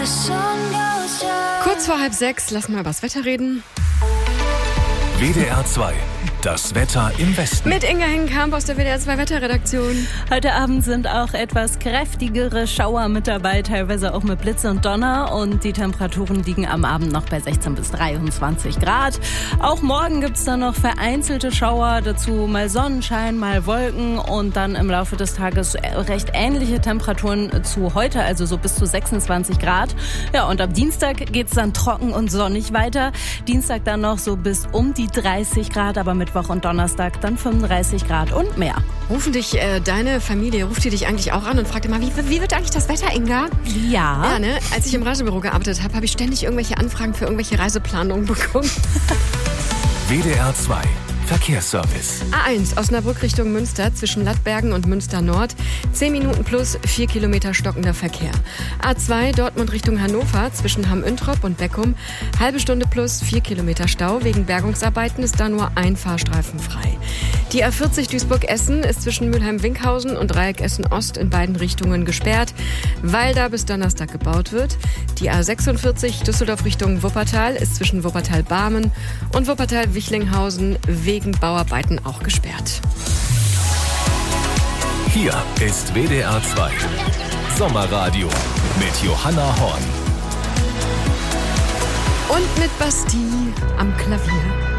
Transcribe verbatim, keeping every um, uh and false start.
Kurz vor halb sechs, lass mal über das Wetter reden. W D R zwei, das Wetter im Westen. Mit Inga Hengenkamp aus der W D R zwei Wetterredaktion. Heute Abend sind auch etwas kräftigere Schauer mit dabei, teilweise auch mit Blitze und Donner. Und die Temperaturen liegen am Abend noch bei sechzehn bis dreiundzwanzig Grad. Auch morgen gibt es dann noch vereinzelte Schauer, dazu mal Sonnenschein, mal Wolken und dann im Laufe des Tages recht ähnliche Temperaturen zu heute, also so bis zu sechsundzwanzig Grad. Ja, und am Dienstag geht es dann trocken und sonnig weiter. Dienstag dann noch so bis um die dreißig Grad, aber Mittwoch und Donnerstag dann fünfunddreißig Grad und mehr. Rufen dich äh, deine Familie, ruft die dich eigentlich auch an und fragt immer, wie, wie wird eigentlich das Wetter, Inga? Ja. Ja, ne? Als ich im Reisebüro gearbeitet habe, habe ich ständig irgendwelche Anfragen für irgendwelche Reiseplanungen bekommen. W D R zwei, Verkehrsservice. A eins, Osnabrück Richtung Münster, zwischen Lattbergen und Münster Nord. zehn Minuten plus, vier Kilometer stockender Verkehr. A zwei, Dortmund Richtung Hannover, zwischen Hamm-Üntrop und Beckum. Halbe Stunde plus, vier Kilometer Stau. Wegen Bergungsarbeiten ist da nur ein Fahrstreifen frei. Die A vierzig Duisburg-Essen ist zwischen Mülheim-Winkhausen und Dreieck Essen-Ost in beiden Richtungen gesperrt, weil da bis Donnerstag gebaut wird. Die A sechsundvierzig Düsseldorf Richtung Wuppertal ist zwischen Wuppertal-Barmen und Wuppertal-Wichlinghausen wegen Bauarbeiten auch gesperrt. Hier ist W D R zwei, Sommerradio mit Johanna Horn. Und mit Basti am Klavier.